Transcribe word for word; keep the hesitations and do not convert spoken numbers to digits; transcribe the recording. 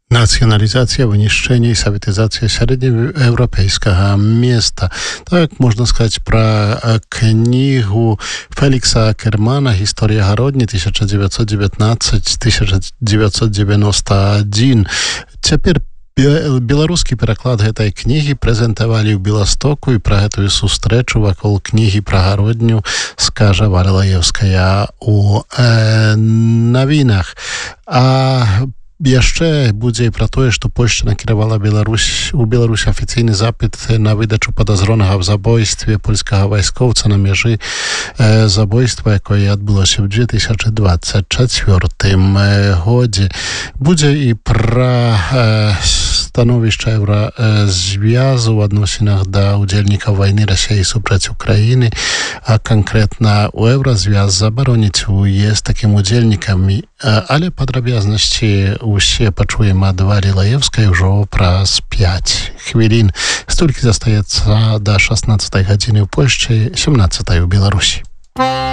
Нацыяналізацыя, вынішчэнне і саветызацыя сярэднееўрапейскага места. Так можна сказаць пра кнігу Фелікса Акермана «Гісторыя гародні» тысяча девятьсот девятнадцать - тысяча девятьсот девяносто один. Цяпер беларускі пераклад гэтай кнігі прэзентавалі ў Беластоку, і пра гэтую сустрэчу вакол кнігі пра гародню скажа Валя Лаевская у э, навінах. А яшчэ будзе і пра тое, што Польшча накіравала Беларусь, у Беларусь афіцыйны запыт на выдачу падазронага ў забойстве польскага вайскоўца на мяжы э, забойства, якое адбылося ў две тысячи двадцать четвёртым годзе. Будзе і пра э, становішча Еўразвязу ў адносінах да ўдзельнікаў вайны Расіі супраць Украіны, а канкрэтна ў Еўразвяз забароніць уезд такім удзельнікам, але падрабязнасці усе пачуем ад Валі Лаевскай ўжо праз пяць хвілін. Столькі застаецца да шаснаццатай гадзіны ў Польшчы, сямнаццатай у Беларусі.